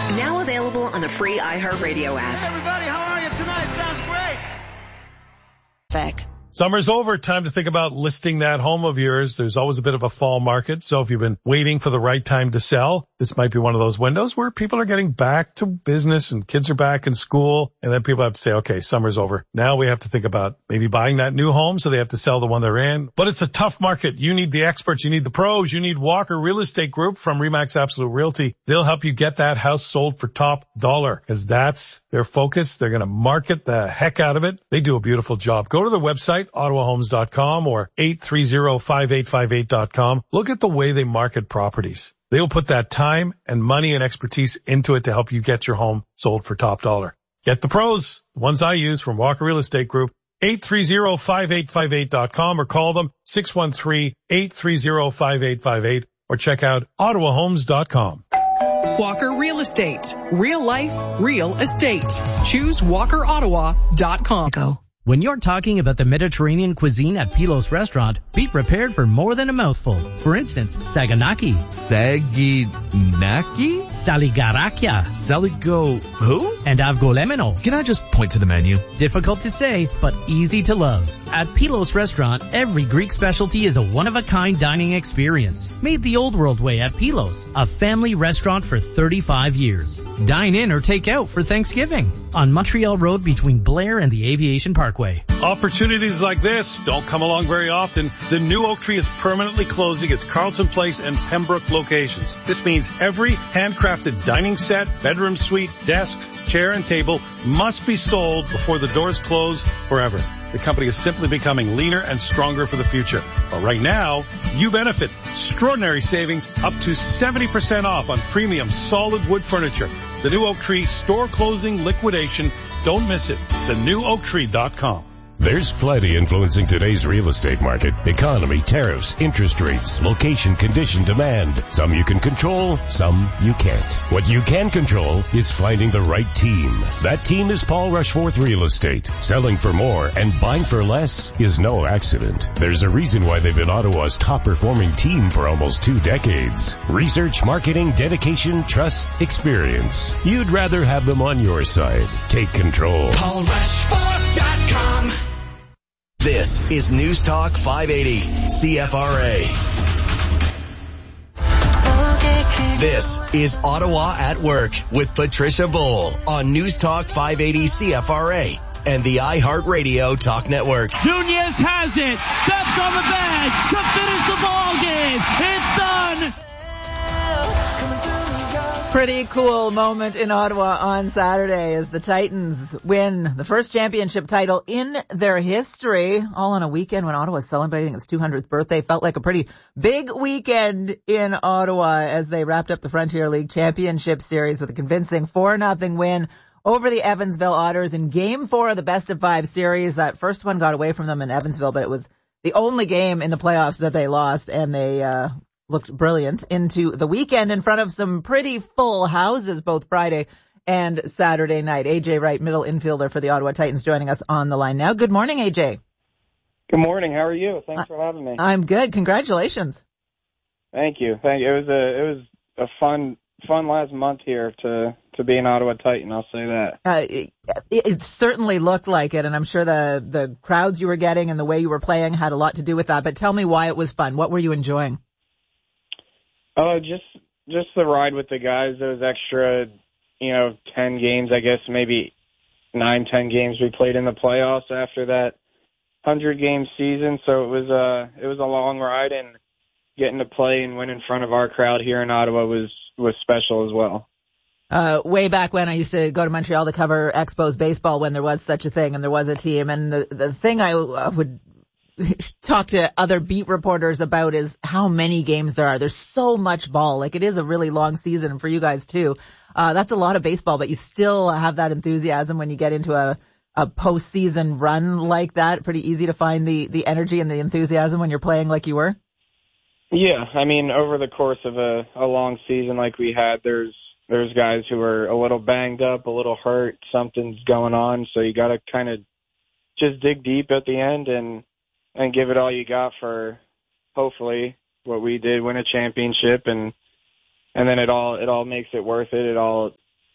Now available on the free iHeartRadio app. Hey everybody, how are you tonight? Sounds great. Back. Summer's over. Time to think about listing that home of yours. There's always a bit of a fall market. So if you've been waiting for the right time to sell, this might be one of those windows where people are getting back to business and kids are back in school. And then people have to say, okay, summer's over. Now we have to think about maybe buying that new home. So they have to sell the one they're in. But it's a tough market. You need the experts. You need the pros. You need Walker Real Estate Group from RE/MAX Absolute Realty. They'll help you get that house sold for top dollar because that's their focus. They're going to market the heck out of it. They do a beautiful job. Go to the website, OttawaHomes.com or 830-5858.com. Look at the way they market properties. They will put that time and money and expertise into it to help you get your home sold for top dollar. Get the pros, the ones I use from Walker Real Estate Group, 830-5858.com or call them 613-830-5858 or check out OttawaHomes.com. Walker Real Estate. Real life, real estate. Choose WalkerOttawa.com. Go. When you're talking about the Mediterranean cuisine at Pilos Restaurant, be prepared for more than a mouthful. For instance, saganaki. Saginaki? Saligarakia. Saligo who? And avgolemeno. Can I just point to the menu? Difficult to say, but easy to love. At Pilos Restaurant, every Greek specialty is a one-of-a-kind dining experience. Made the old world way at Pilos, a family restaurant for 35 years. Dine in or take out for Thanksgiving. On Montreal Road between Blair and the Aviation Parkway. Opportunities like this don't come along very often. The new Oak Tree is permanently closing its Carleton Place and Pembroke locations. This means every handcrafted dining set, bedroom suite, desk, chair, and table must be sold before the doors close forever. The company is simply becoming leaner and stronger for the future. But right now, you benefit. Extraordinary savings up to 70% off on premium solid wood furniture. The new Oak Tree store closing liquidation. Don't miss it. TheNewOakTree.com. There's plenty influencing today's real estate market. Economy, tariffs, interest rates, location, condition, demand. Some you can control, some you can't. What you can control is finding the right team. That team is Paul Rushforth Real Estate. Selling for more and buying for less is no accident. There's a reason why they've been Ottawa's top performing team for almost 2 decades. Research, marketing, dedication, trust, experience. You'd rather have them on your side. Take control. PaulRushforth.com. This is News Talk 580, CFRA. This is Ottawa at Work with Patricia Bowl on News Talk 580 CFRA and the iHeartRadio Talk Network. Nunez has it, steps on the bag to finish the ball game. It's done. Pretty cool moment in Ottawa on Saturday as the Titans win the first championship title in their history, all on a weekend when Ottawa was celebrating its 200th birthday. Felt like a pretty big weekend in Ottawa as they wrapped up the Frontier League Championship Series with a convincing 4-0 win over the Evansville Otters in Game 4 of the best-of-5 series. That first one got away from them in Evansville, but it was the only game in the playoffs that they lost, and they looked brilliant into the weekend in front of some pretty full houses both Friday and Saturday night. AJ Wright, middle infielder for the Ottawa Titans, joining us on the line now. Good morning, AJ. Good morning. How are you? Thanks for having me. I'm good. Congratulations. Thank you. It was a fun last month here to be an Ottawa Titan. I'll say that. It certainly looked like it, and I'm sure the crowds you were getting and the way you were playing had a lot to do with that. But tell me why it was fun. What were you enjoying? Oh, just the ride with the guys. Those extra, 10 games, I guess, maybe 9-10 games we played in the playoffs after that 100-game season. So it was a long ride, and getting to play and win in front of our crowd here in Ottawa was special as well. Way back when I used to go to Montreal to cover Expos baseball when there was such a thing and there was a team. And the thing I would talk to other beat reporters about is how many games there are. There's so much ball. Like, it is a really long season, and for you guys too. That's a lot of baseball, but you still have that enthusiasm when you get into a postseason run like that. Pretty easy to find the energy and the enthusiasm when you're playing like you were. Yeah, I mean, over the course of a long season like we had, there's guys who are a little banged up, a little hurt, something's going on, so you got to kind of just dig deep at the end and give it all you got for, hopefully, what we did, win a championship, and then it all makes it worth it. It all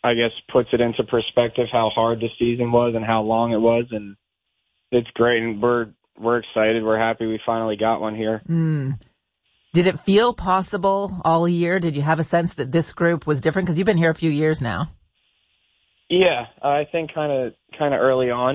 I guess, puts it into perspective how hard the season was and how long it was. And it's great. And we're excited. We're happy we finally got one here. Did it feel possible all year? Did you have a sense that this group was different? Because you've been here a few years now. Yeah, I think kind of early on,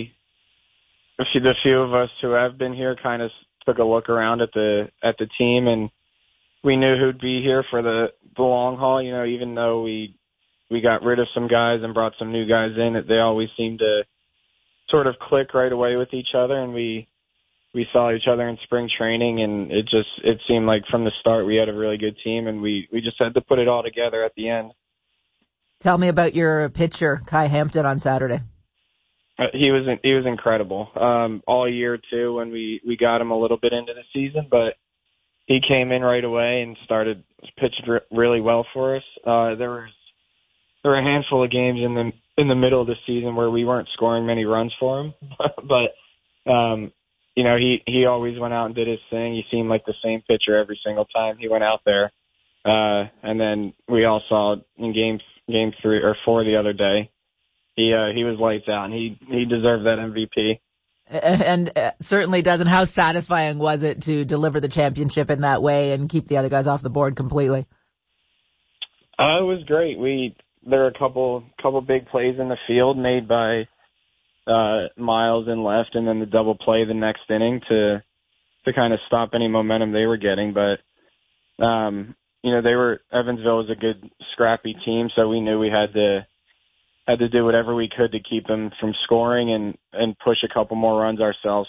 the few of us who have been here kind of took a look around at the team, and we knew who'd be here for the long haul. You know, even though we got rid of some guys and brought some new guys in, they always seemed to sort of click right away with each other, and we saw each other in spring training, and it seemed like from the start we had a really good team, and we just had to put it all together at the end. Tell me about your pitcher, Kai Hampton, on Saturday. He was incredible all year too. When we got him a little bit into the season, but he came in right away and started pitching really well for us. There were a handful of games in the middle of the season where we weren't scoring many runs for him, but you know, he always went out and did his thing. He seemed like the same pitcher every single time he went out there. And then we all saw in game 3 or 4 the other day, he was lights out, and he deserved that MVP. And certainly does. And how satisfying was it to deliver the championship in that way and keep the other guys off the board completely? It was great. There were a couple big plays in the field made by Miles in left, and then the double play the next inning to kind of stop any momentum they were getting. But you know, Evansville was a good scrappy team, so we knew we had to do whatever we could to keep them from scoring and push a couple more runs ourselves.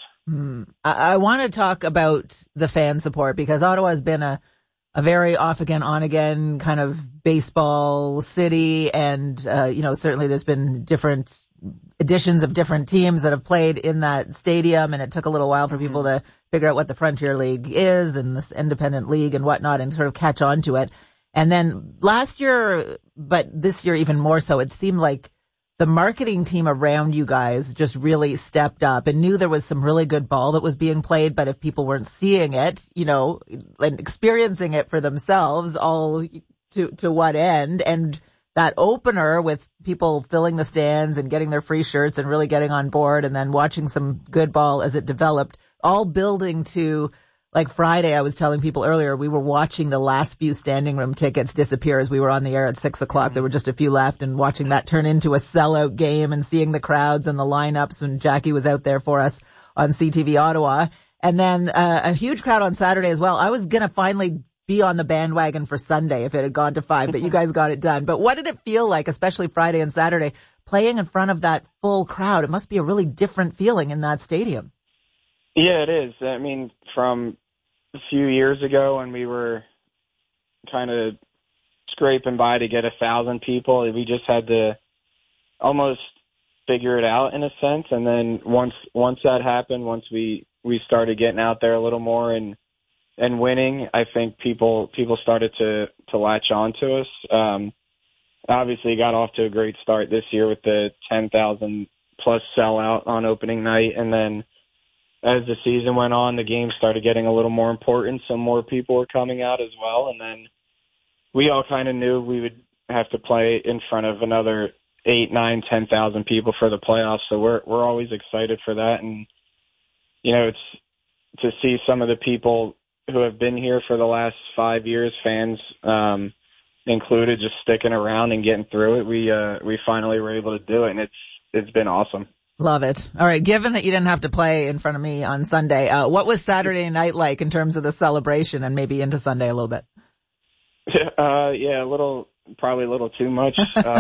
I want to talk about the fan support, because Ottawa has been a very off again, on again kind of baseball city. And, you know, certainly there's been different editions of different teams that have played in that stadium. And it took a little while for people to figure out what the Frontier League is and this independent league and whatnot and sort of catch on to it. And then last year, but this year even more so, it seemed like the marketing team around you guys just really stepped up and knew there was some really good ball that was being played. But if people weren't seeing it, you know, and experiencing it for themselves, all to what end? And that opener with people filling the stands and getting their free shirts and really getting on board, and then watching some good ball as it developed, all building to, like Friday, I was telling people earlier, we were watching the last few standing room tickets disappear as we were on the air at 6:00. There were just a few left, and watching that turn into a sellout game and seeing the crowds and the lineups when Jackie was out there for us on CTV Ottawa. And then a huge crowd on Saturday as well. I was going to finally be on the bandwagon for Sunday if it had gone to 5, but you guys got it done. But what did it feel like, especially Friday and Saturday, playing in front of that full crowd? It must be a really different feeling in that stadium. Yeah, it is. I mean, from a few years ago when we were kind of scraping by to get 1,000 people, we just had to almost figure it out in a sense. And then once that happened, once we started getting out there a little more and winning, I think people started to latch on to us. Obviously got off to a great start this year with the 10,000 plus sellout on opening night, and then as the season went on, the game started getting a little more important, so more people were coming out as well. And then we all kind of knew we would have to play in front of another 8, 9, 10,000 people for the playoffs. So we're always excited for that. And, you know, it's to see some of the people who have been here for the last 5 years, fans included, just sticking around and getting through it. We finally were able to do it, and it's been awesome. Love it. All right. Given that you didn't have to play in front of me on Sunday, what was Saturday night like in terms of the celebration, and maybe into Sunday a little bit? Yeah, probably a little too much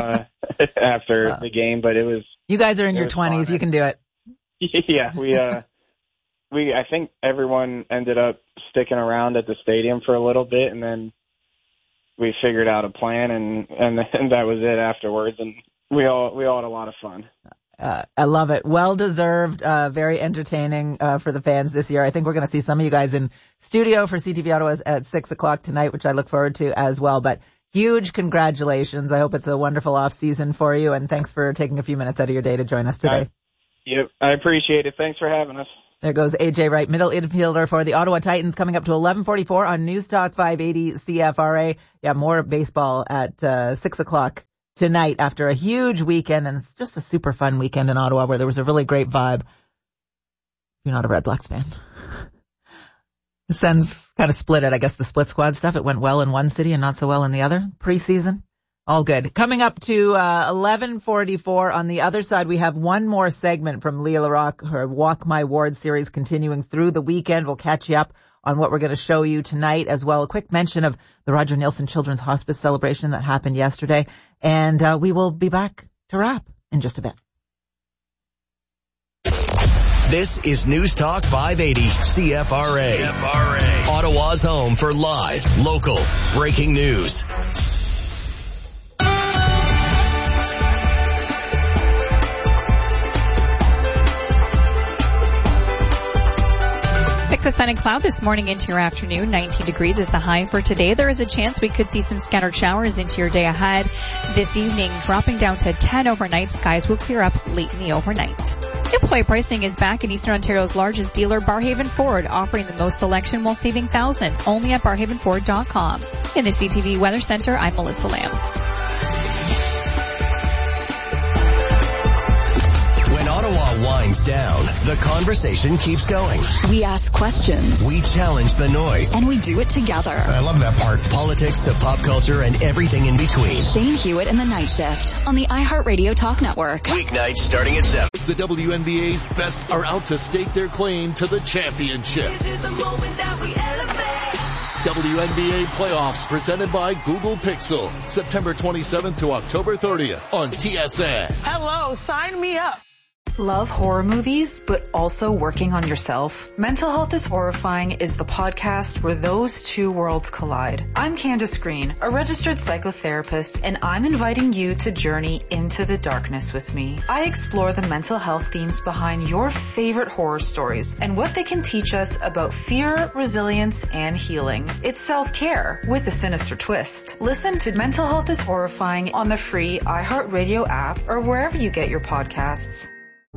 after the game, but it was. You guys are in your 20s. Fun. You can do it. Yeah, I think everyone ended up sticking around at the stadium for a little bit, and then we figured out a plan, and that was it afterwards, and we all had a lot of fun. I love it. Well-deserved, very entertaining for the fans this year. I think we're going to see some of you guys in studio for CTV Ottawa at 6:00 tonight, which I look forward to as well. But huge congratulations. I hope it's a wonderful off-season for you, and thanks for taking a few minutes out of your day to join us today. Yep, I appreciate it. Thanks for having us. There goes A.J. Wright, middle infielder for the Ottawa Titans, coming up to 11:44 on News Talk 580 CFRA. Yeah, more baseball at 6:00 tonight after a huge weekend and just a super fun weekend in Ottawa where there was a really great vibe. You're not a Red Blacks fan. The Sens kind of split it. I guess the split squad stuff, it went well in one city and not so well in the other. Preseason, all good. Coming up to 11:44 on the other side, we have one more segment from Leah Larocque, her Walk My Ward series continuing through the weekend. We'll catch you up on what we're going to show you tonight as well. A quick mention of the Roger Neilson Children's Hospice celebration that happened yesterday. And we will be back to wrap in just a bit. This is News Talk 580 CFRA. Ottawa's home for live, local, breaking news. Mix of sun and cloud this morning into your afternoon. 19 degrees is the high for today. There is a chance we could see some scattered showers into your day ahead. This evening, dropping down to 10 overnight. Skies will clear up late in the overnight. Employee pricing is back in Eastern Ontario's largest dealer, Barhaven Ford, offering the most selection while saving thousands, only at barhavenford.com. In the CTV Weather Center, I'm Melissa Lamb. When Ottawa winds down, the conversation keeps going. We ask questions. We challenge the noise. And we do it together. I love that part. Politics to pop culture and everything in between. Shane Hewitt and the Night Shift on the iHeartRadio Talk Network. Weeknights starting at 7. The WNBA's best are out to stake their claim to the championship. This is the moment that we elevate. WNBA playoffs presented by Google Pixel. September 27th to October 30th on TSN. Hello, sign me up. Love horror movies, but also working on yourself? Mental Health is Horrifying is the podcast where those two worlds collide. I'm Candace Green, a registered psychotherapist, and I'm inviting you to journey into the darkness with me. I explore the mental health themes behind your favorite horror stories and what they can teach us about fear, resilience, and healing. It's self-care with a sinister twist. Listen to Mental Health is Horrifying on the free iHeartRadio app or wherever you get your podcasts.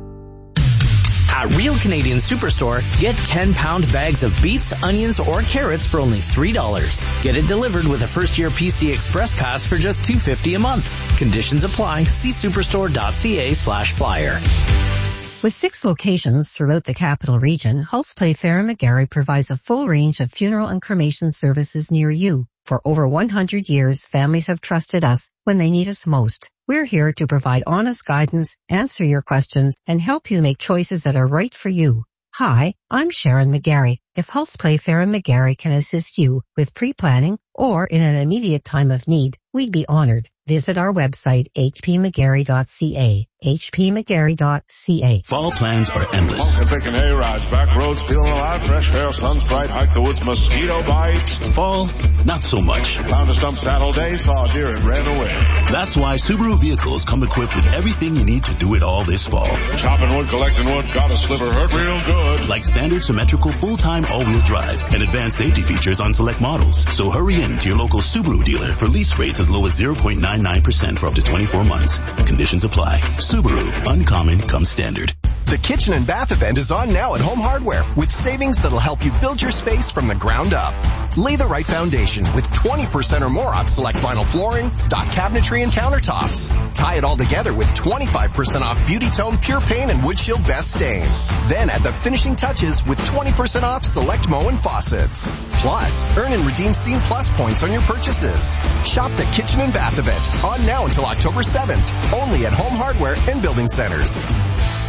At Real Canadian Superstore, get 10-pound bags of beets, onions, or carrots for only $3. Get it delivered with a first-year PC Express Pass for just $2.50 a month. Conditions apply. See superstore.ca/flyer. With 6 locations throughout the capital region, Hulse Playfair & McGarry provides a full range of funeral and cremation services near you. For over 100 years, families have trusted us when they need us most. We're here to provide honest guidance, answer your questions, and help you make choices that are right for you. Hi, I'm Sharon McGarry. If Hulse Playfair & McGarry can assist you with pre-planning or in an immediate time of need, we'd be honored. Visit our website, hpmcgarry.ca. hpmcgarry.ca. Fall plans are endless. Picking hay rides, back roads, feeling alive, fresh air, sun's bright, hike the woods, mosquito bites. Fall, not so much. Found a stump saddle day, saw a deer and ran away. That's why Subaru vehicles come equipped with everything you need to do it all this fall. Chopping wood, collecting wood, got a sliver, hurt real good. Like standard symmetrical full-time all-wheel drive and advanced safety features on select models. So hurry in to your local Subaru dealer for lease rates as low as 0.99% for up to 24 months. Conditions apply. Subaru, uncommon comes standard. The kitchen and bath event is on now at Home Hardware with savings that'll help you build your space from the ground up. Lay the right foundation with 20% or more off select vinyl flooring, stock cabinetry, and countertops. Tie it all together with 25% off Beauty Tone Pure Paint and Wood Shield Best Stain. Then add the finishing touches with 20% off select Moen faucets. Plus, earn and redeem Scene Plus points on your purchases. Shop the kitchen and bath event on now until October 7th, only at Home Hardware and Building Centers.